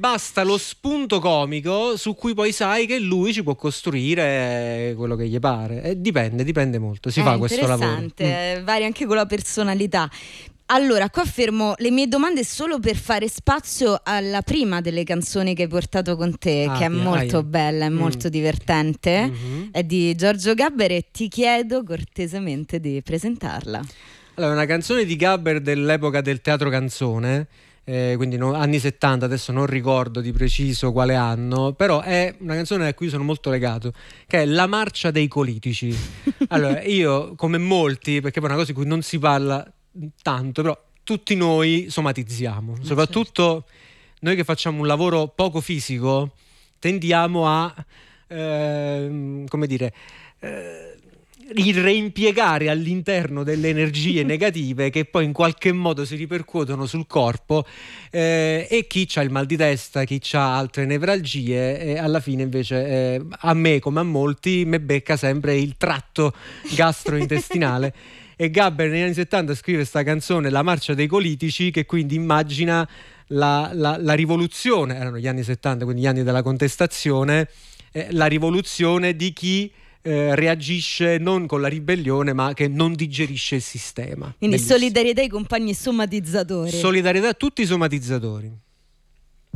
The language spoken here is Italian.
basta lo spunto comico su cui poi sai che lui ci può costruire quello che gli pare. Dipende molto, si fa questo lavoro. Interessante, varia anche con la personalità. Allora, qua fermo le mie domande solo per fare spazio alla prima delle canzoni che hai portato con te, che è molto bella, è molto divertente. È di Giorgio Gaber e ti chiedo cortesemente di presentarla. Allora, è una canzone di Gaber dell'epoca del teatro canzone, quindi anni 70, adesso non ricordo di preciso quale anno, però è una canzone a cui sono molto legato, che è La marcia dei colitici. Allora, io, come molti, perché poi è una cosa di cui non si parla tanto, però tutti noi somatizziamo, soprattutto noi che facciamo un lavoro poco fisico tendiamo a come dire reimpiegare all'interno delle energie negative che poi in qualche modo si ripercuotono sul corpo, e chi c'ha il mal di testa, chi c'ha altre nevralgie, e alla fine invece a me come a molti me becca sempre il tratto gastrointestinale. E Gaber negli anni 70 scrive questa canzone, La marcia dei colitici, che quindi immagina la rivoluzione, erano gli anni 70, quindi gli anni della contestazione, la rivoluzione di chi reagisce non con la ribellione ma che non digerisce il sistema. Quindi bellissimo. solidarietà ai compagni somatizzatori. Solidarietà a tutti i somatizzatori.